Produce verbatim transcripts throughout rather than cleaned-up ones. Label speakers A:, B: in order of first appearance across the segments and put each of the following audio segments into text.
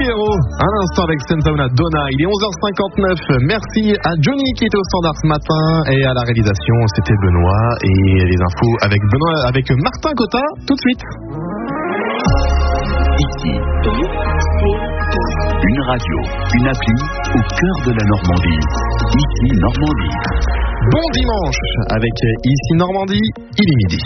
A: Figaro, à l'instant avec Senza una donna. Il est onze heures cinquante-neuf. Merci à Johnny qui était au standard ce matin et à la réalisation, c'était Benoît. Et les infos avec Benoît, avec Martin Cotta, tout de suite.
B: Ici, une radio, une appli au cœur de la Normandie. Ici Normandie.
A: Bon dimanche avec Ici Normandie, il est midi.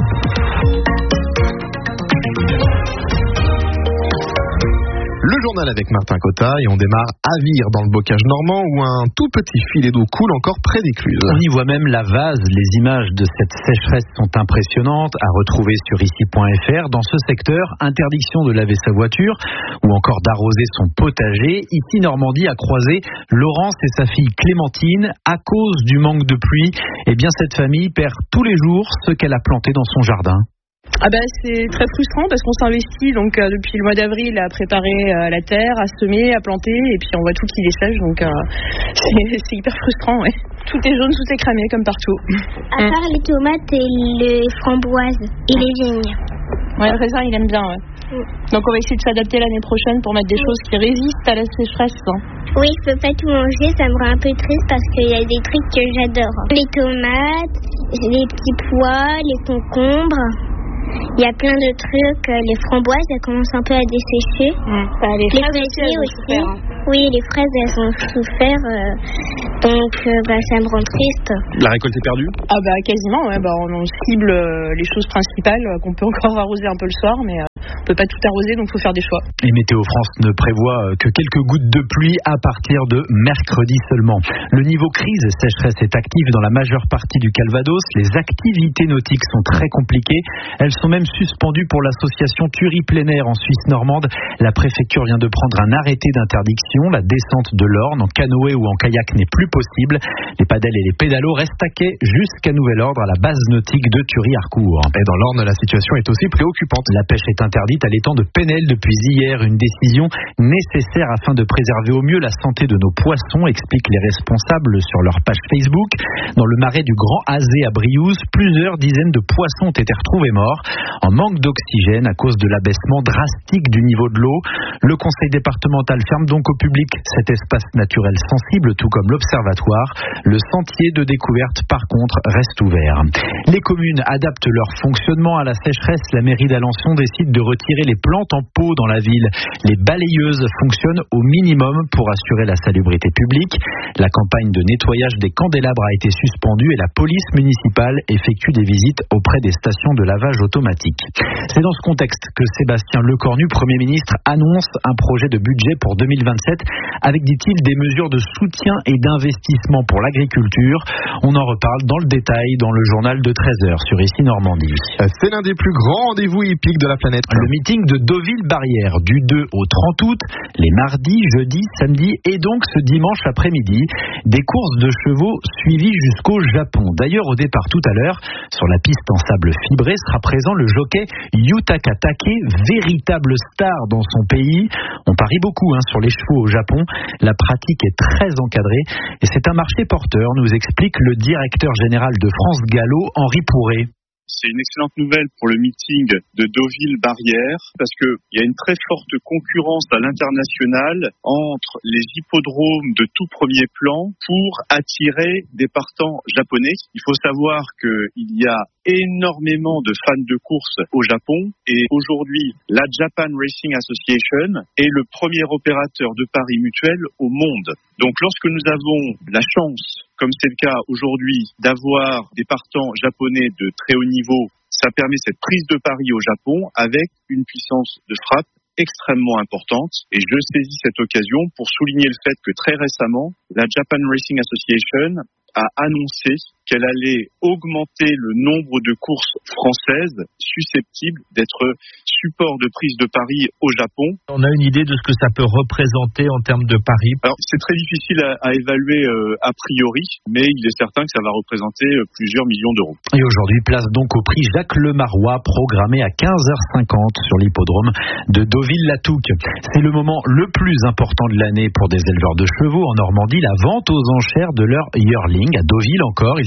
A: Le journal avec Martin Cotta et on démarre à Vire dans le bocage normand où un tout petit filet d'eau coule encore près d'Écluse.
C: On y voit même la vase. Les images de cette sécheresse sont impressionnantes à retrouver sur ici point f r. Dans ce secteur, interdiction de laver sa voiture ou encore d'arroser son potager. Ici Normandie a croisé Laurence et sa fille Clémentine à cause du manque de pluie. Eh bien cette famille perd tous les jours ce qu'elle a planté dans son jardin.
D: Ah bah, c'est très frustrant parce qu'on s'investit donc euh, depuis le mois d'avril à préparer euh, la terre, à semer, à planter et puis on voit tout qui dessèche donc euh, c'est, c'est hyper frustrant. Ouais. Tout est jaune, tout est cramé comme partout.
E: À part les tomates et les framboises et les vignes.
D: Ouais, le raisin il aime bien. Ouais. Mm. Donc on va essayer de s'adapter l'année prochaine pour mettre des choses qui résistent à la sécheresse. Hein.
E: Oui, je peux pas tout manger, ça me rend un peu triste parce qu'il y a des trucs que j'adore. Les tomates, les petits pois, les concombres. Il y a plein de trucs, les framboises, elles commencent un peu à dessécher.
D: Mmh. Bah, les
E: les
D: fraises
E: fraisiers aussi.
D: aussi. Hein.
E: Oui, les fraises, elles ont souffert, euh, donc euh, bah, ça me rend triste.
A: La récolte est perdue ?
D: Ah bah quasiment, ouais. Bah, on cible euh, les choses principales euh, qu'on peut encore arroser un peu le soir, mais euh, on peut pas tout arroser, donc il faut faire des choix.
C: Et Météo France ne prévoit que quelques gouttes de pluie à partir de mercredi seulement. Le niveau crise sécheresse est actif dans la majeure partie du Calvados. Les activités nautiques sont très compliquées. Elles sont même suspendues pour l'association Thury plein air en Suisse normande. La préfecture vient de prendre un arrêté d'interdiction. La descente de l'Orne en canoë ou en kayak n'est plus possible. Les padelles et les pédalos restent à quai jusqu'à nouvel ordre à la base nautique de Thury-Harcourt.
A: Et dans l'Orne, la situation est aussi préoccupante.
C: La pêche est interdite à l'étang de Penel depuis hier. Une décision nécessaire afin de préserver au mieux la santé de nos poissons, expliquent les responsables sur leur page Facebook. Dans le marais du Grand Azé à Briouze, plusieurs dizaines de poissons ont été retrouvés morts en manque d'oxygène à cause de l'abaissement drastique du niveau de l'eau. Le conseil départemental ferme donc au public cet espace naturel sensible, tout comme l'observatoire. Le sentier de découverte, par contre, reste ouvert. Les communes adaptent leur fonctionnement à la sécheresse. La mairie d'Alençon décide de retirer les plantes en pot dans la ville. Les balayeuses fonctionnent au minimum pour assurer la salubrité publique. La campagne de nettoyage des candélabres a été suspendue et la police municipale effectue des visites auprès des stations de lavage automatique. C'est dans ce contexte que Sébastien Lecornu, Premier ministre, annonce un projet de budget pour deux mille vingt-sept avec, dit-il, des mesures de soutien et d'investissement pour l'agriculture. On en reparle dans le détail dans le journal de treize heures sur Ici Normandie.
A: C'est l'un des plus grands rendez-vous hippiques de la planète.
C: Le meeting de Deauville-Barrière du deux au trente août, les mardis, jeudis, samedis et donc ce dimanche après-midi. Des courses de chevaux suivies jusqu'au Japon. D'ailleurs, au départ tout à l'heure, sur la piste en sable fibré, sera présent le jockey Yutaka Take, véritable star dans son pays. On parie beaucoup hein, sur les chevaux au Japon. La pratique est très encadrée et c'est un marché porteur, nous explique le directeur général de France Gallo, Henri Pourret.
F: C'est une excellente nouvelle pour le meeting de Deauville-Barrière parce qu'il y a une très forte concurrence à l'international entre les hippodromes de tout premier plan pour attirer des partants japonais. Il faut savoir qu'il y a énormément de fans de course au Japon et aujourd'hui, la Japan Racing Association est le premier opérateur de paris mutuel au monde. Donc lorsque nous avons la chance, comme c'est le cas aujourd'hui, d'avoir des partants japonais de très haut niveau, ça permet cette prise de pari au Japon avec une puissance de frappe extrêmement importante. Et je saisis cette occasion pour souligner le fait que très récemment, la Japan Racing Association a annoncé qu'elle allait augmenter le nombre de courses françaises susceptibles d'être support de prise de paris au Japon.
G: On a une idée de ce que ça peut représenter en termes de paris?
F: Alors, c'est très difficile à, à évaluer euh, a priori, mais il est certain que ça va représenter euh, plusieurs millions d'euros.
C: Et aujourd'hui, place donc au prix Jacques Lemarois, programmé à quinze heures cinquante sur l'hippodrome de Deauville-la-Touque. C'est le moment le plus important de l'année pour des éleveurs de chevaux en Normandie, la vente aux enchères de leur yearling à Deauville encore. Il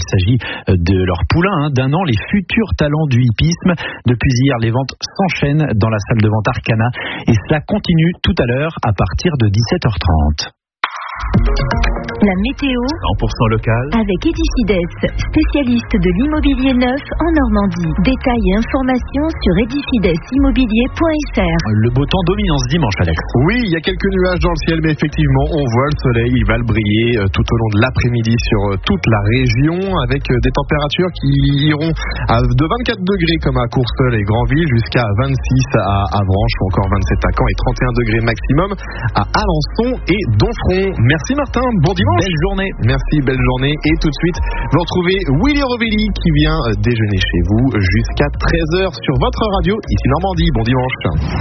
C: s'agit de leur poulain hein, d'un an, les futurs talents du hippisme. Depuis hier, les ventes s'enchaînent dans la salle de vente Arcana et cela continue tout à l'heure à partir de dix-sept heures trente.
H: La météo
G: cent pour cent local
H: avec Edifides, spécialiste de l'immobilier neuf en Normandie. Détails et informations sur edifides immobilier point f r.
C: Le beau temps domine ce dimanche, Alex.
A: Oui, il y a quelques nuages dans le ciel, mais effectivement, on voit le soleil. Il va le briller tout au long de l'après-midi sur toute la région, avec des températures qui iront de vingt-quatre degrés comme à Courseulles et Granville, jusqu'à vingt-six à Avranches ou encore vingt-sept à Caen et trente et un degrés maximum à Alençon et Donfront. Merci Martin, bon dimanche.
C: Belle journée.
A: Merci, belle journée. Et tout de suite, vous retrouvez Willy Rovelli qui vient déjeuner chez vous jusqu'à treize heures sur votre radio, ici Normandie. Bon dimanche.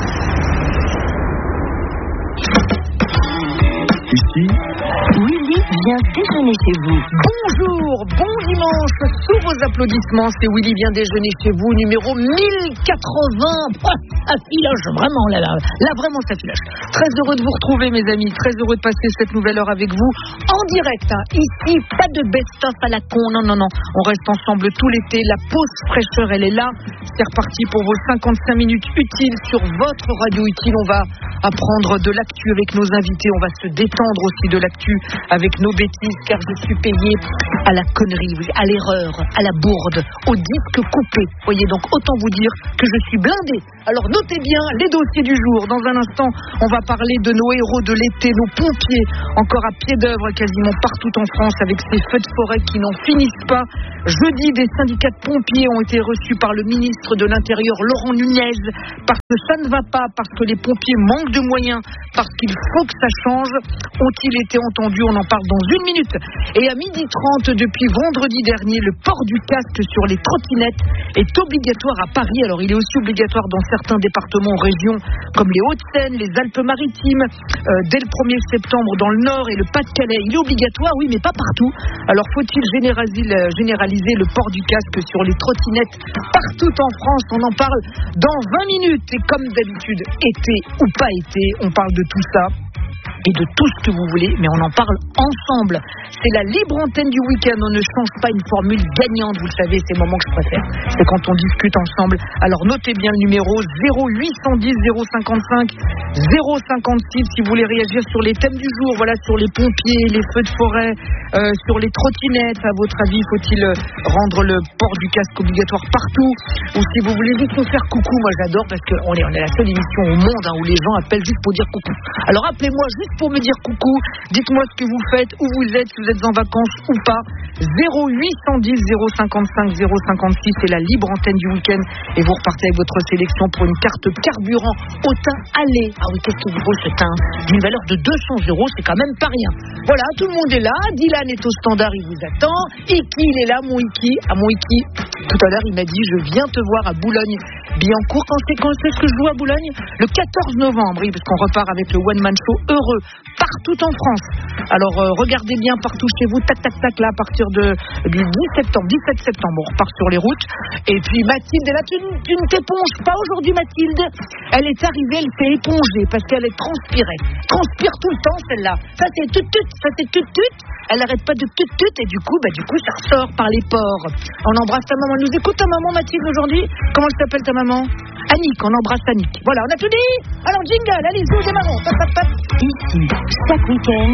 B: Ici,
H: Willy vient déjeuner chez vous.
I: Bonjour, bon dimanche, sous vos applaudissements, c'est Willy vient déjeuner chez vous, numéro mille quatre-vingts. Oh, ça filoche vraiment là, là, là vraiment ça filoche. Très heureux de vous retrouver mes amis, très heureux de passer cette nouvelle heure avec vous, en direct, hein. Ici, pas de best-of à la con, non, non, non, on reste ensemble tout l'été, la pause fraîcheur elle est là, c'est reparti pour vos cinquante-cinq minutes utiles sur votre radio utile, on va apprendre de l'actu avec nos invités, on va se détendre aussi de l'actu avec nos bêtises, car je suis payé à la connerie, à l'erreur, à la bourde, au disque coupé. Voyez, donc autant vous dire que je suis blindé. Alors notez bien les dossiers du jour. Dans un instant, on va parler de nos héros de l'été, nos pompiers, encore à pied d'œuvre quasiment partout en France avec ces feux de forêt qui n'en finissent pas. Jeudi, des syndicats de pompiers ont été reçus par le ministre de l'Intérieur, Laurent Nunez, parce que ça ne va pas, parce que les pompiers manquent de moyens, parce qu'il faut que ça change. Ont-ils été entendus? On en parle dans une minute. Et à midi trente, depuis vendredi dernier, le port du casque sur les trottinettes est obligatoire à Paris. Alors il est aussi obligatoire dans certains départements ou régions comme les Hauts-de-Seine, les Alpes-Maritimes, euh, dès le premier septembre dans le Nord et le Pas-de-Calais. Il est obligatoire, oui, mais pas partout. Alors faut-il généraliser, généraliser le port du casque sur les trottinettes partout en France? On en parle dans vingt minutes. Et comme d'habitude, été ou pas été, on parle de tout ça et de tout ce que vous voulez, mais on en parle ensemble. C'est la libre antenne du week-end, on ne change pas une formule gagnante, vous le savez, c'est le moment que je préfère. C'est quand on discute ensemble. Alors notez bien le numéro zéro huit cent dix zéro cinquante-cinq zéro cinquante-six si vous voulez réagir sur les thèmes du jour, voilà, sur les pompiers, les feux de forêt, euh, sur les trottinettes. À votre avis, faut-il rendre le port du casque obligatoire partout? Ou si vous voulez juste nous faire coucou, moi j'adore parce qu'on est, on est la seule émission au monde hein, où les gens appellent juste pour dire coucou. Alors appelez-moi juste pour me dire coucou, dites-moi ce que vous faites, où vous êtes, si vous êtes en vacances ou pas. Zéro huit cent dix zéro cinquante-cinq zéro cinquante-six, c'est la libre antenne du week-end et vous repartez avec votre sélection pour une carte carburant au teint allé. Ah oui, qu'est-ce que vous vaut ce teint? D'une valeur de deux cents euros, c'est quand même pas rien. Voilà, tout le monde est là, Dylan est au standard, il vous attend, Iki il est là, mon Iki, à mon Iki, tout à l'heure il m'a dit je viens te voir à Boulogne-Billancourt. Quand c'est quand c'est ce que je joue à Boulogne? Le quatorze novembre, oui, parce qu'on repart avec le One Man Show heureux partout en France. Alors euh, regardez bien partout chez vous, tac tac tac là à partir de, du dix septembre, dix-sept septembre, on repart sur les routes. Et puis Mathilde est là, tu, tu ne t'éponges pas aujourd'hui Mathilde. Elle est arrivée, elle s'est épongée parce qu'elle est transpirée. Transpire tout le temps celle-là. Ça c'est tut tut, ça c'est tut tut. Elle arrête pas de tut tut et du coup, bah du coup ça ressort par les pores. On embrasse ta maman. Elle nous écoute ta maman Mathilde aujourd'hui? Comment elle s'appelle ta maman? Annick, on embrasse Annick. Voilà, on a tout dit. Alors jingle, allez-y, démarrons. Tap, tap, tap.
H: Ici, chaque week-end,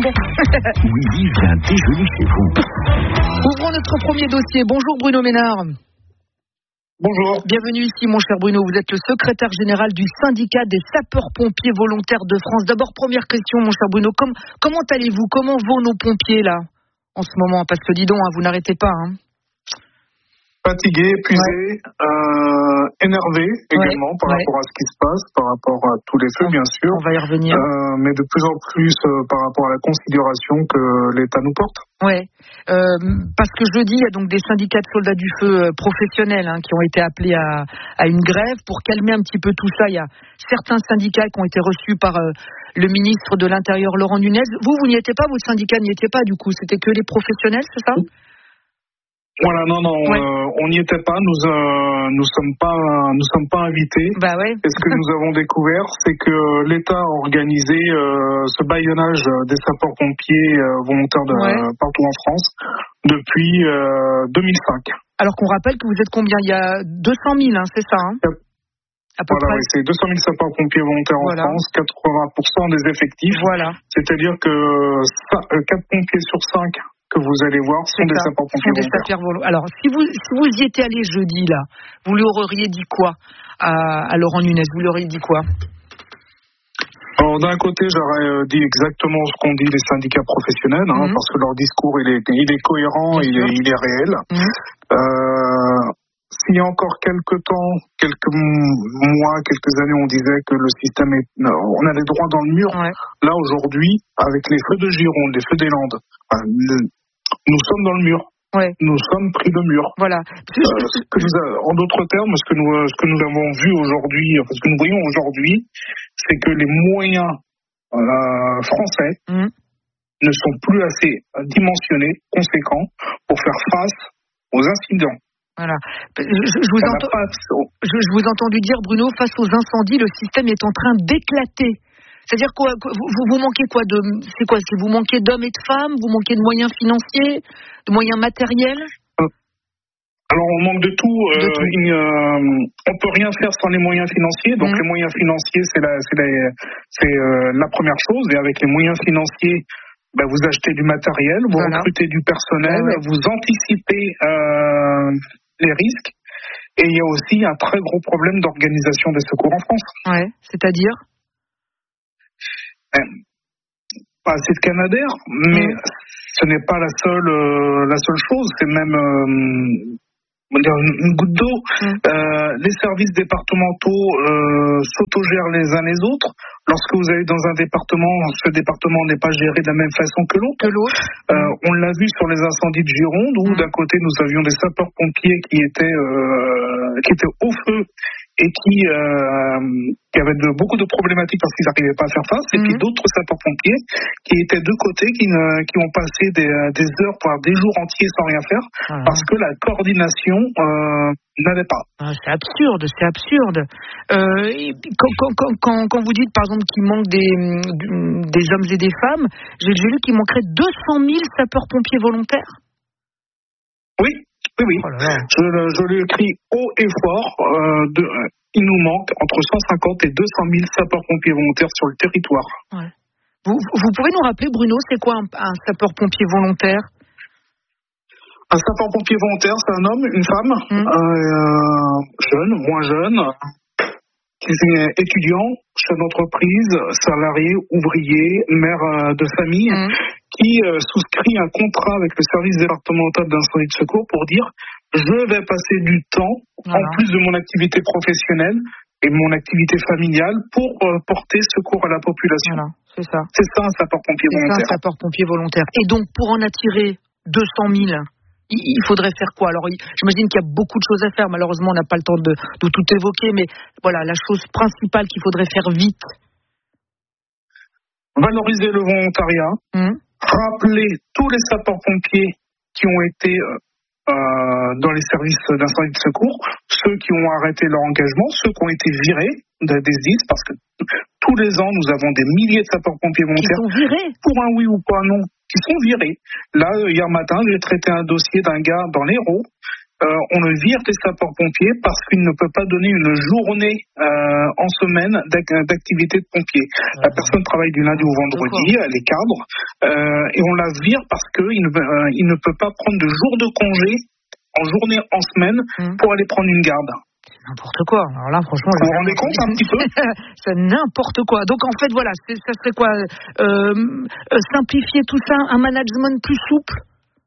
B: Willy vient déjeuner chez vous.
I: Ouvrons notre premier dossier. Bonjour Bruno Ménard.
F: Bonjour.
I: Bienvenue ici mon cher Bruno, vous êtes le secrétaire général du syndicat des sapeurs-pompiers volontaires de France. D'abord, première question mon cher Bruno, Com- comment allez-vous? Comment vont nos pompiers là, en ce moment? Parce que dis donc, hein, vous n'arrêtez pas. Hein.
J: Fatigué, épuisé, ouais. euh, énervé également ouais, par ouais. rapport à ce qui se passe, par rapport à tous les feux bien sûr.
I: On va y revenir.
J: Euh, mais de plus en plus euh, par rapport à la considération que l'État nous porte.
I: Oui, euh, parce que jeudi, il y a donc des syndicats de soldats du feu euh, professionnels hein, qui ont été appelés à, à une grève pour calmer un petit peu tout ça. Il y a certains syndicats qui ont été reçus par euh, le ministre de l'Intérieur, Laurent Nunez. Vous, vous n'y étiez pas, votre syndicat n'y était pas du coup, c'était que les professionnels, c'est ça ?
J: Voilà, non, non,
I: Ouais.
J: euh, on n'y était pas. Nous, euh, nous sommes pas, nous sommes pas invités.
I: Bah ouais.
J: Et ce que nous avons découvert, c'est que l'État a organisé euh, ce bâillonnage des sapeurs-pompiers euh, volontaires de,
I: Ouais.
J: euh, partout en France depuis euh, deux mille cinq.
I: Alors qu'on rappelle que vous êtes combien? Il y a deux cent mille, hein, c'est ça, hein? À peu
J: Voilà,
I: près.
J: oui, c'est deux cent mille sapeurs-pompiers volontaires
I: Voilà.
J: en France, quatre-vingts pour cent des effectifs.
I: Voilà.
J: C'est-à-dire que quatre pompiers sur cinq que vous allez voir sont des
I: ça.
J: sapeurs-pompiers
I: Ce sont des
J: volontaires.
I: sapeurs volontaires. Alors, si vous, si vous y étiez allé jeudi, là, vous lui auriez dit quoi à, à Laurent Nunez? Vous lui auriez dit quoi?
J: Alors d'un côté, j'aurais dit exactement ce qu'ont dit les syndicats professionnels, hein,
I: Mmh.
J: parce que leur discours il est, il est cohérent, il est, il est réel.
I: Mmh.
J: Euh, s'il y a encore quelques temps, quelques mois, quelques années, on disait que le système est, on allait droit dans le mur.
I: Ouais.
J: Là aujourd'hui, avec les feux de Gironde, les feux des Landes, enfin, le, nous sommes dans le mur.
I: Ouais.
J: Nous sommes pris de mur.
I: Voilà.
J: Euh, ce que nous a- en d'autres termes, ce que nous, ce que nous avons vu aujourd'hui, enfin, ce que nous voyons aujourd'hui, c'est que les moyens euh, français
I: Mmh.
J: ne sont plus assez dimensionnés, conséquents, pour faire face aux incidents.
I: Voilà. Je, je- je vous
J: Ça n'a
I: entends,
J: pas-
I: je, je vous ai entendu dire, Bruno, face aux incendies, le système est en train d'éclater. C'est-à-dire quoi, quoi vous, vous- vous manquez quoi de, c'est quoi, c'est vous manquez d'hommes et de femmes, vous manquez de moyens financiers, de moyens matériels?
J: Alors on manque de tout.
I: De
J: euh,
I: tout.
J: une, euh, on peut rien faire sans les moyens financiers. Donc
I: Mhm.
J: les moyens financiers, c'est la, c'est la, c'est euh, la première chose. Et avec les moyens financiers, ben, vous achetez du matériel, vous
I: Voilà.
J: recrutez du personnel,
I: Ouais, ouais.
J: vous anticipez euh, les risques. Et il y a aussi un très gros problème d'organisation des secours en France.
I: Ouais. C'est-à-dire?
J: Pas assez de Canadair, mais
I: Mhm.
J: ce n'est pas la seule, euh, la seule chose. C'est même euh, on va dire une, une goutte d'eau.
I: Mhm.
J: Euh, les services départementaux euh, s'autogèrent les uns les autres. Lorsque vous allez dans un département, ce département n'est pas géré de la même façon que l'autre.
I: Que l'autre.
J: Euh, on l'a vu sur les incendies de Gironde, où
I: Mhm.
J: d'un côté nous avions des sapeurs-pompiers qui étaient euh, qui étaient au feu et qui, euh, qui avaient de, beaucoup de problématiques parce qu'ils n'arrivaient pas à faire face, et
I: Mhm.
J: puis d'autres sapeurs-pompiers qui étaient de côté, qui, ne, qui ont passé des, des heures, voire des jours entiers sans rien faire,
I: Voilà.
J: parce que la coordination euh, n'avait pas.
I: Ah, c'est absurde, c'est absurde. Euh, et quand, quand, quand, quand, quand vous dites, par exemple, qu'il manque des, des hommes et des femmes, j'ai j'ai lu qu'il manquerait deux cent mille sapeurs-pompiers volontaires.
J: Oui, oui, oui.
I: Oh là là.
J: Je, le- je le crie haut et fort. Euh, de, euh, il nous manque entre cent cinquante et deux cent mille sapeurs-pompiers volontaires sur le territoire.
I: Ouais. Vous, vous pouvez nous rappeler, Bruno, c'est quoi un, un sapeur-pompier volontaire?
J: Un sapeur-pompier volontaire, c'est un homme, une femme,
I: Mmh.
J: euh, jeune, moins jeune, qui est étudiant, chef d'entreprise, salarié, ouvrier, mère euh, de famille,
I: Mmh.
J: qui euh, souscrit un contrat avec le service départemental d'incendie de secours pour dire je vais passer du temps,
I: Voilà.
J: en plus de mon activité professionnelle et mon activité familiale, pour euh, porter secours à la population.
I: Voilà, c'est ça.
J: C'est ça un sapeur-pompier
I: C'est ça, un
J: volontaire.
I: sapeur-pompier volontaire. Et donc, pour en attirer deux cent mille, il, il faudrait faire quoi? Alors, il- j'imagine qu'il y a beaucoup de choses à faire. Malheureusement, on n'a pas le temps de, de tout évoquer, mais voilà, la chose principale qu'il faudrait faire vite.
J: Valoriser le volontariat,
I: Hum,
J: rappeler tous les sapeurs-pompiers qui ont été euh, euh, dans les services d'incendie de secours, ceux qui ont arrêté leur engagement, ceux qui ont été virés de- des S D I S, parce que tous les ans, nous avons des milliers de sapeurs-pompiers
I: Qui
J: volontaires,
I: sont virés.
J: pour un oui ou pas un non, qui sont virés. Là, euh, hier matin, j'ai traité un dossier d'un gars dans l'Hérault. Euh, on le vire des sapeurs-pompiers parce qu'il ne peut pas donner une journée euh, en semaine d'ac- d'activité de pompier. La personne travaille du lundi au vendredi, elle est cadre, euh, et on la vire parce qu'il ne, euh, il ne peut pas prendre de jours de congé en journée, en semaine,
I: Hum.
J: pour aller prendre une garde.
I: N'importe quoi. Alors là, franchement,
J: Vous vous rendez compte un petit peu?
I: C'est n'importe quoi. Donc, en fait, voilà, c'est- ça serait quoi? Euh, euh, simplifier tout ça, un management plus souple.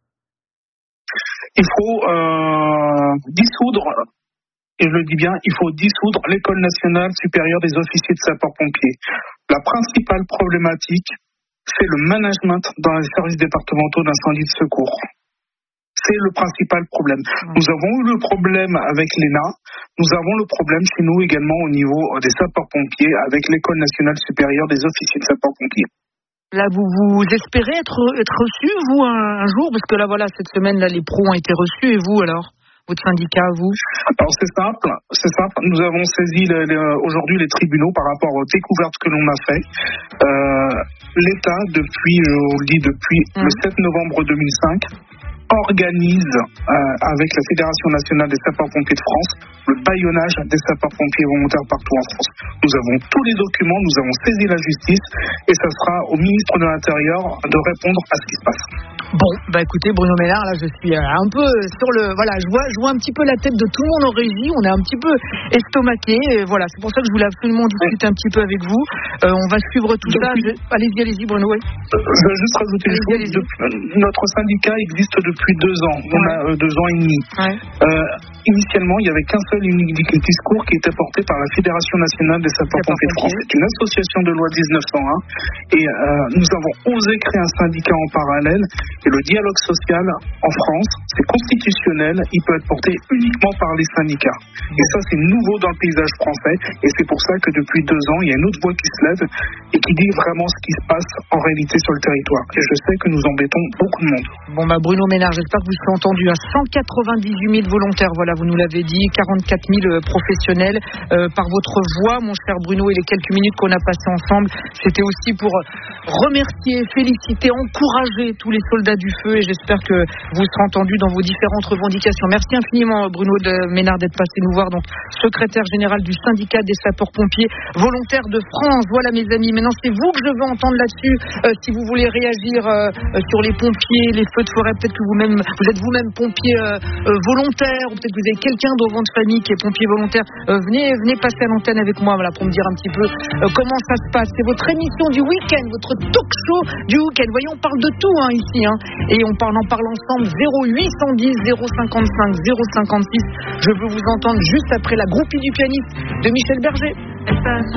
J: Il faut euh, dissoudre, et je le dis bien, il faut dissoudre l'École nationale supérieure des officiers de sapeurs-pompiers. La principale problématique, c'est le management dans les services départementaux d'incendie de secours. C'est le principal problème.
I: Mmh.
J: Nous avons eu le problème avec l'E N A, nous avons le problème chez nous également au niveau des sapeurs-pompiers avec l'École nationale supérieure des officiers de sapeurs-pompiers.
I: Là, vous, vous espérez être, être reçu, vous, un, un jour? Parce que là, voilà, cette semaine, là, les pros ont été reçus. Et vous, alors? Votre syndicat, vous?
J: Alors, c'est simple. C'est simple. Nous avons saisi le, le, aujourd'hui les tribunaux par rapport aux découvertes que l'on a fait. Euh, L'État, depuis, je vous le dis, depuis mmh. le sept novembre deux mille cinq, organise euh, avec la Fédération nationale des sapeurs-pompiers de France le bâillonnage des sapeurs-pompiers volontaires partout en France. Nous avons tous les documents, nous avons saisi la justice et ça sera au ministre de l'Intérieur de répondre à ce qui se passe.
I: Bon, bah écoutez, Bruno Ménard, là je suis un peu sur le... Voilà, je vois, je vois un petit peu la tête de tout le monde en régie, on est un petit peu estomaqué, et voilà, c'est pour ça que je voulais absolument discuter un petit peu avec vous. Euh, on va suivre tout ça. Je... Allez-y, allez-y, Bruno. Oui.
J: Je vais juste rajouter une chose. Depuis... Notre syndicat existe depuis deux ans, on ouais. a euh, deux ans et demi. Ouais. Euh, initialement, il n'y avait qu'un seul unique discours qui était porté par la Fédération nationale des sapeurs-pompiers de France. C'est une association de loi dix-neuf cent un et euh, nous avons osé créer un syndicat en parallèle. Et le dialogue social en France, c'est constitutionnel, il peut être porté uniquement par les syndicats. Et ça, c'est nouveau dans le paysage français. Et c'est pour ça que depuis deux ans, il y a une autre voix qui se lève et qui dit vraiment ce qui se passe en réalité sur le territoire. Et je sais que nous embêtons beaucoup de monde.
I: Bon, bah Bruno Ménard, j'espère que vous serez entendu. À cent quatre-vingt-dix-huit mille volontaires, voilà, vous nous l'avez dit, quarante-quatre mille professionnels. Euh, par votre voix, mon cher Bruno, et les quelques minutes qu'on a passées ensemble, c'était aussi pour remercier, féliciter, encourager tous les soldats du feu, et j'espère que vous serez entendus dans vos différentes revendications. Merci infiniment Bruno Ménard d'être passé nous voir, donc secrétaire général du syndicat des sapeurs-pompiers volontaires de France. Voilà mes amis, maintenant c'est vous que je veux entendre là-dessus. Euh, si vous voulez réagir euh, sur les pompiers, les feux de forêt, peut-être que vous-même, vous êtes vous-même pompier euh, euh, volontaire, ou peut-être que vous avez quelqu'un dans votre famille qui est pompier volontaire. Euh, venez, venez passer à l'antenne avec moi, voilà, pour me dire un petit peu euh, comment ça se passe. C'est votre émission du week-end, votre talk show du week-end. Voyez, on parle de tout hein, ici, hein. Et on parle, on parle ensemble. Zéro huit cent dix zéro cinquante-cinq zéro cinquante-six. Je veux vous entendre juste après la groupie du pianiste de Michel Berger.